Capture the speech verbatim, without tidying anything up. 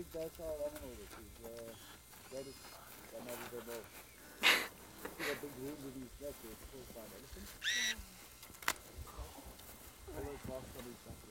dessa lemon over to the that is another the boat. See the big room with these necklaces, full side elephant. Hello, boss,